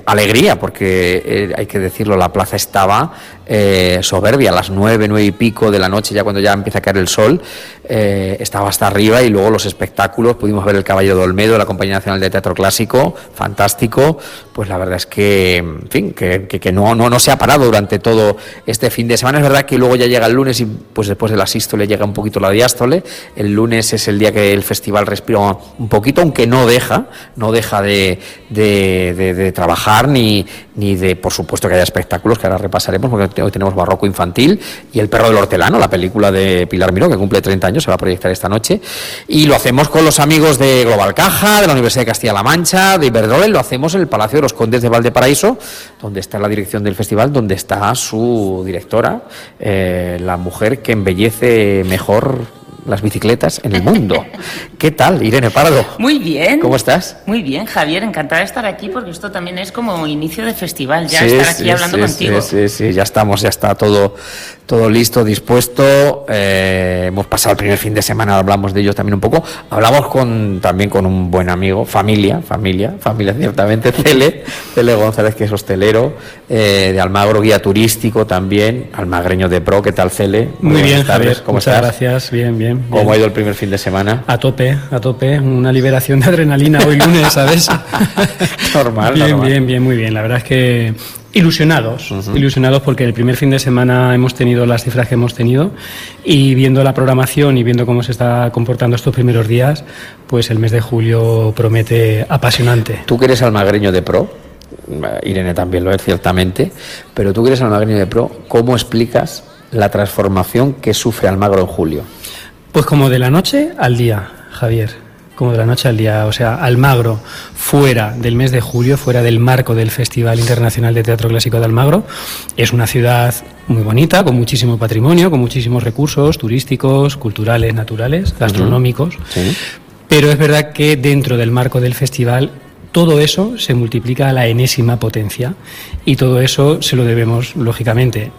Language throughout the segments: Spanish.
alegría, porque hay que decirlo, la plaza estaba soberbia, a las 9 y pico de la noche, ya cuando ya empieza a caer el sol, estaba hasta arriba, y luego los espectáculos, pudimos ver El Caballero de Olmedo, la Compañía Nacional de Teatro Clásico, fantástico. Pues la verdad es que, en fin, que no se ha parado durante todo este fin de semana. Es verdad que luego ya llega el lunes y pues después de la sístole llega un poquito la diástole. El lunes es el día que el festival respira un poquito, aunque no deja de trabajar ni de, por supuesto, que haya espectáculos, que ahora repasaremos, porque hoy tenemos Barroco Infantil y El Perro del Hortelano, la película de Pilar Miró, que cumple 30 años, se va a proyectar esta noche, y lo hacemos con los amigos de Global Caja, de la Universidad de Castilla-La Mancha, de Iberdrola, y lo hacemos en el Palacio de los Condes de Valparaíso, donde está la dirección del festival, donde está su directora, la mujer que embellece mejor las bicicletas en el mundo. ¿Qué tal, Irene Pardo? Muy bien. ¿Cómo estás? Muy bien, Javier, encantada de estar aquí, porque esto también es como inicio de festival, ya estar aquí hablando contigo. Sí, ya está todo listo, dispuesto. Hemos pasado el primer fin de semana, hablamos de ellos también un poco. Hablamos también con un buen amigo, familia ciertamente, Cele González, que es hostelero, de Almagro, guía turístico también, almagreño de pro. ¿Qué tal, Cele? Muy bien, Javier. ¿Cómo Muchas estás? Gracias, bien. ¿Cómo ha ido el primer fin de semana? A tope, una liberación de adrenalina hoy lunes, ¿sabes? Normal. Bien, muy bien. La verdad es que ilusionados porque el primer fin de semana hemos tenido las cifras que hemos tenido, y viendo la programación y viendo cómo se está comportando estos primeros días, pues el mes de julio promete apasionante. Tú que eres almagreño de pro, Irene también lo es ciertamente, pero tú que eres almagreño de pro, ¿cómo explicas la transformación que sufre Almagro en julio? Pues como de la noche al día, Javier, como de la noche al día. O sea, Almagro, fuera del mes de julio, fuera del marco del Festival Internacional de Teatro Clásico de Almagro, es una ciudad muy bonita, con muchísimo patrimonio, con muchísimos recursos turísticos, culturales, naturales, gastronómicos. Sí. Pero es verdad que dentro del marco del festival todo eso se multiplica a la enésima potencia, y todo eso se lo debemos, lógicamente,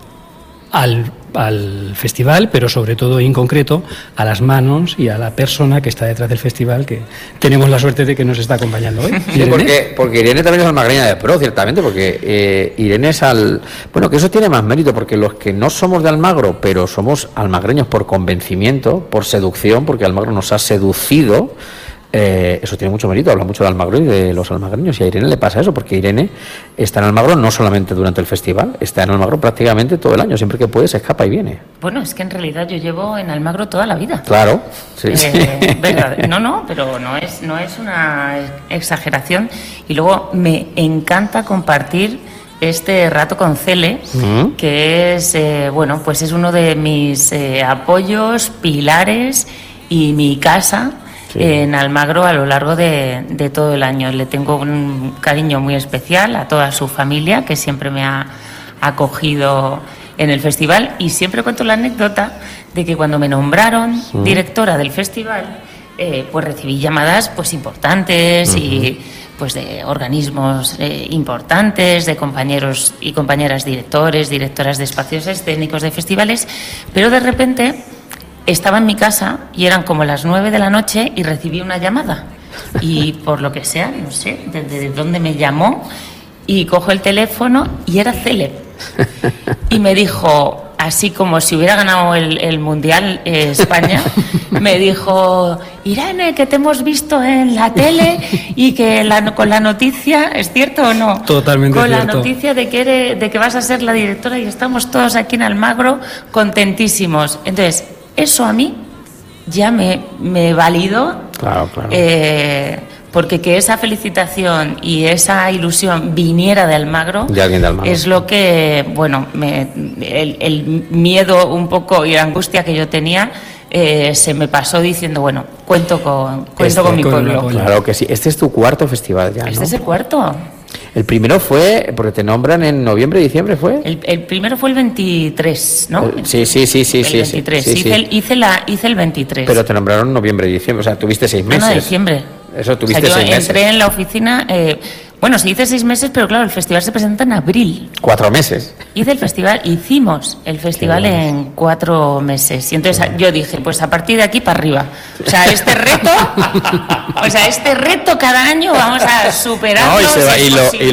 al festival, pero sobre todo y en concreto a las manos y a la persona que está detrás del festival, que tenemos la suerte de que nos está acompañando hoy. Sí, porque Irene también es almagreña de pro, ciertamente, porque Irene es bueno, que eso tiene más mérito, porque los que no somos de Almagro, pero somos almagreños por convencimiento, por seducción, porque Almagro nos ha seducido, eso tiene mucho mérito. Habla mucho de Almagro y de los almagreños, y a Irene le pasa eso, porque Irene está en Almagro no solamente durante el festival, está en Almagro prácticamente todo el año, siempre que puede se escapa y viene. Bueno, es que en realidad yo llevo en Almagro toda la vida. Claro, sí. Verdad. No, pero no es una exageración, y luego me encanta compartir este rato con Cele, que es, pues es uno de mis apoyos, pilares, y mi casa en Almagro a lo largo de todo el año. Le tengo un cariño muy especial a toda su familia, que siempre me ha acogido en el festival, y siempre cuento la anécdota de que cuando me nombraron directora del festival, pues recibí llamadas pues importantes y pues de organismos importantes, de compañeros y compañeras directores, directoras de espacios escénicos, de festivales, pero de repente estaba en mi casa y eran como las 9 de la noche y recibí una llamada, y por lo que sea, no sé desde dónde me llamó, y cojo el teléfono y era Cele, y me dijo, así como si hubiera ganado el Mundial España, me dijo: Irene, que te hemos visto en la tele y que con la noticia, ¿es cierto o no? Totalmente con cierto. La noticia de que vas a ser la directora, y estamos todos aquí en Almagro contentísimos. Entonces, eso a mí ya me validó. Claro. Porque que esa felicitación y esa ilusión viniera de Almagro, es lo que, el miedo un poco y la angustia que yo tenía se me pasó diciendo, bueno, cuento con mi pueblo. Claro que sí. Este es tu cuarto festival ya, ¿no? Este es el cuarto. El primero fue, porque te nombran en noviembre, diciembre, ¿fue? El primero fue el 23, ¿no? Sí. El 23, sí. Hice el 23. Pero te nombraron en noviembre, diciembre, o sea, tuviste 6 meses. No, diciembre. Eso, tuviste 6 meses. Yo entré en la oficina, sí hice 6 meses, pero claro, el festival se presenta en abril. 4 meses. Hicimos el festival en 4 meses. Y entonces yo dije, pues a partir de aquí para arriba. O sea, este reto cada año vamos a superarlo. No,